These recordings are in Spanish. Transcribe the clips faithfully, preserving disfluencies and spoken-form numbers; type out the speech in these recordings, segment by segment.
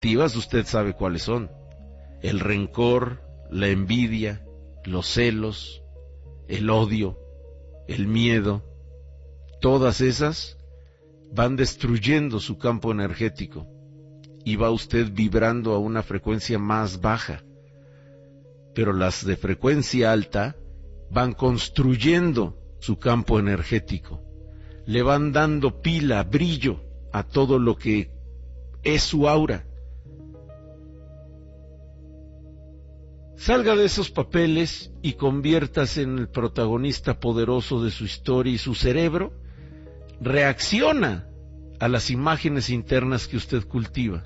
negativas usted sabe cuáles son: el rencor, la envidia, los celos, el odio, el miedo. Todas esas van destruyendo su campo energético y va usted vibrando a una frecuencia más baja. Pero las de frecuencia alta van construyendo su campo energético, le van dando pila, brillo a todo lo que es su aura. Salga de esos papeles y conviértase en el protagonista poderoso de su historia, y su cerebro reacciona a las imágenes internas que usted cultiva.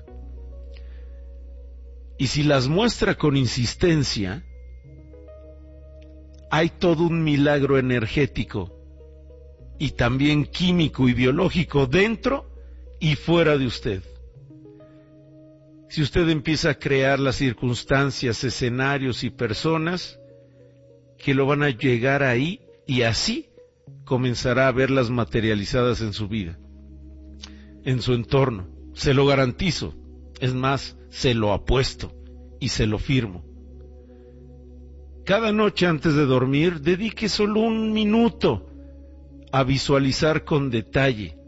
Y si las muestra con insistencia, hay todo un milagro energético y también químico y biológico dentro y fuera de usted. Si usted empieza a crear las circunstancias, escenarios y personas que lo van a llegar ahí, y así comenzará a verlas materializadas en su vida, en su entorno. Se lo garantizo. Es más, se lo apuesto y se lo firmo. Cada noche antes de dormir, dedique solo un minuto a visualizar con detalle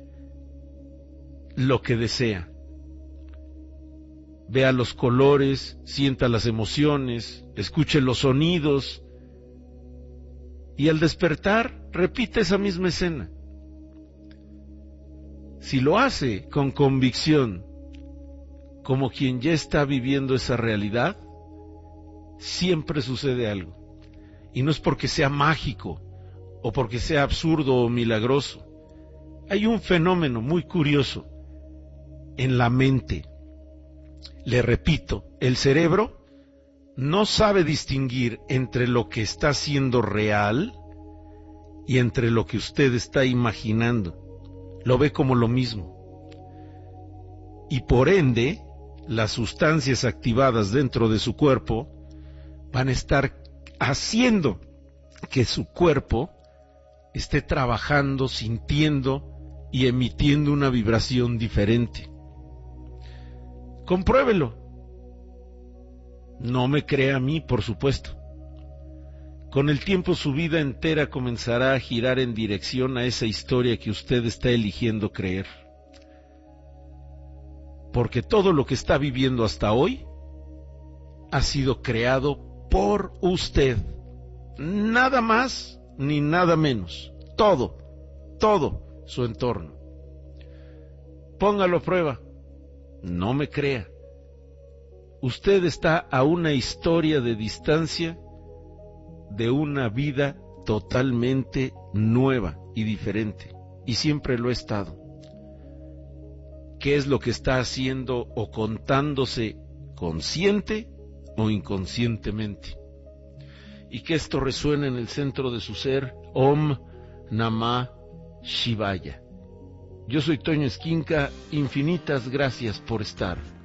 lo que desea. Vea los colores, sienta las emociones, escuche los sonidos, y al despertar repita esa misma escena. Si lo hace con convicción, como quien ya está viviendo esa realidad, siempre sucede algo. Y no es porque sea mágico o porque sea absurdo o milagroso. Hay un fenómeno muy curioso en la mente. Le repito, el cerebro no sabe distinguir entre lo que está siendo real y entre lo que usted está imaginando. Lo ve como lo mismo. Y por ende, las sustancias activadas dentro de su cuerpo van a estar haciendo que su cuerpo esté trabajando, sintiendo y emitiendo una vibración diferente. Compruébelo. No me crea a mí, por supuesto. Con el tiempo su vida entera comenzará a girar en dirección a esa historia que usted está eligiendo creer. Porque todo lo que está viviendo hasta hoy ha sido creado por usted. Nada más ni nada menos. Todo, todo su entorno. Póngalo a prueba. No me crea. Usted está a una historia de distancia de una vida totalmente nueva y diferente. Y siempre lo ha estado. ¿Qué es lo que está haciendo o contándose consciente o inconscientemente? Y que esto resuene en el centro de su ser. Om Namah Shivaya. Yo soy Toño Esquinca. Infinitas gracias por estar.